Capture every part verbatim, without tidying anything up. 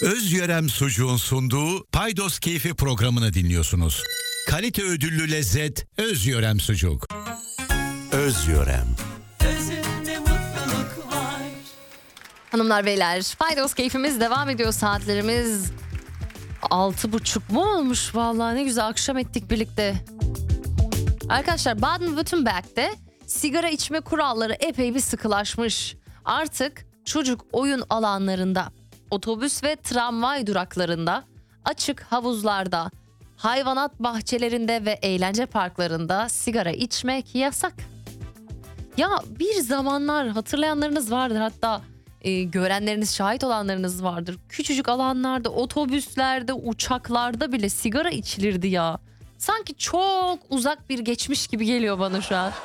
Özyörem Sucuğun sunduğu Paydos Keyfi programını dinliyorsunuz. Kalite ödüllü lezzet Özyörem Sucuk. Özyörem. Özünde mutluluk var. Hanımlar beyler, Paydos Keyfimiz devam ediyor. Saatlerimiz altı buçuk mu olmuş? Vallahi ne güzel akşam ettik birlikte. Arkadaşlar, Baden-Württemberg'de sigara içme kuralları epey bir sıkılaşmış. Artık çocuk oyun alanlarında, otobüs ve tramvay duraklarında, açık havuzlarda, hayvanat bahçelerinde ve eğlence parklarında sigara içmek yasak. Ya bir zamanlar hatırlayanlarınız vardır, hatta e, görenleriniz, şahit olanlarınız vardır. Küçücük alanlarda, otobüslerde, uçaklarda bile sigara içilirdi ya. Sanki çok uzak bir geçmiş gibi geliyor bana şu an.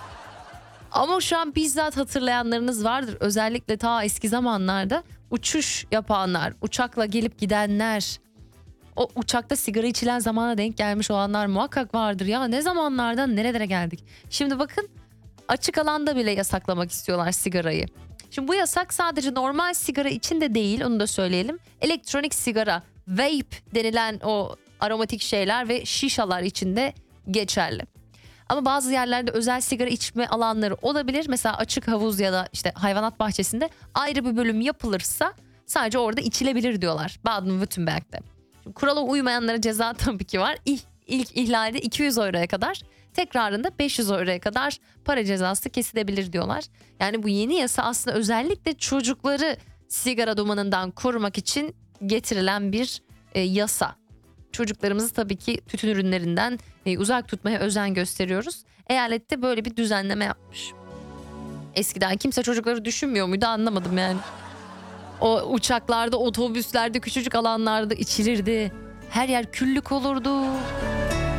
Ama şu an bizzat hatırlayanlarınız vardır. Özellikle ta eski zamanlarda uçuş yapanlar, uçakla gelip gidenler, o uçakta sigara içilen zamana denk gelmiş olanlar muhakkak vardır. Ya ne zamanlardan nerelere geldik. Şimdi bakın, açık alanda bile yasaklamak istiyorlar sigarayı. Şimdi bu yasak sadece normal sigara için de değil, onu da söyleyelim. Elektronik sigara, vape denilen o aromatik şeyler ve şişalar için de geçerli. Ama bazı yerlerde özel sigara içme alanları olabilir. Mesela açık havuz ya da işte hayvanat bahçesinde ayrı bir bölüm yapılırsa sadece orada içilebilir diyorlar Baden-Württemberg'de. Şimdi kurala uymayanlara ceza tabii ki var. İlk, ilk ihlalde iki yüz euroya kadar, tekrarında beş yüz euroya kadar para cezası kesilebilir diyorlar. Yani bu yeni yasa aslında özellikle çocukları sigara dumanından korumak için getirilen bir e, yasa. Çocuklarımızı tabii ki tütün ürünlerinden e, uzak tutmaya özen gösteriyoruz. Eyalette böyle bir düzenleme yapmış. Eskiden kimse çocukları düşünmüyor muydu anlamadım yani. O uçaklarda, otobüslerde, küçücük alanlarda içilirdi. Her yer küllük olurdu.